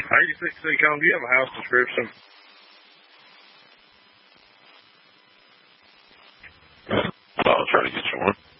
86 Seacom, do you have a house description? I'll try to get you one.